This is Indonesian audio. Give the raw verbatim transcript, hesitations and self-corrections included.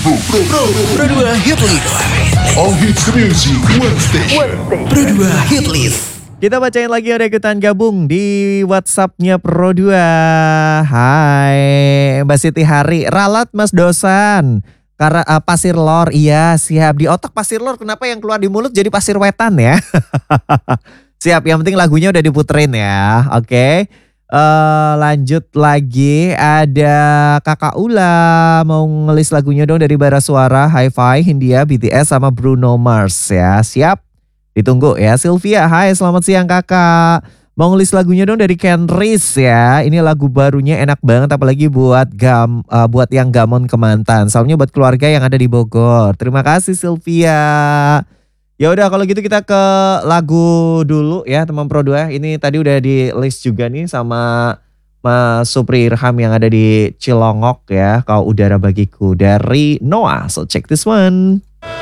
Pro, Pro, Pro, Pro dua Hit List. All hits music, one station. Pro dua Hit List. Kita bacain lagi ada ikutan gabung di WhatsApp-nya Pro dua. Hai Mbak Siti Hari, ralat Mas Dosan. Karena uh, pasir lor, iya siap. Di otak pasir lor, kenapa yang keluar di mulut jadi pasir wetan ya? Siap, yang penting lagunya udah diputerin ya. Oke. Okay. Uh, lanjut lagi ada Kakak Ula mau ngelis lagunya dong dari Bara Suara, Hi-Fi, Hindia, B T S sama Bruno Mars ya. Siap? Ditunggu ya. Sylvia, hai selamat siang kakak. Mau ngelis lagunya dong dari Ken Riz ya. Ini lagu barunya enak banget apalagi buat gam uh, buat yang gamon kemantan. Salamnya buat keluarga yang ada di Bogor. Terima kasih Sylvia. Ya udah kalau gitu kita ke lagu dulu ya teman Pro dua. Ini tadi udah di list juga nih sama Mas Supri Irham yang ada di Cilongok ya. Kau Udara Bagiku dari Noah. So check this one.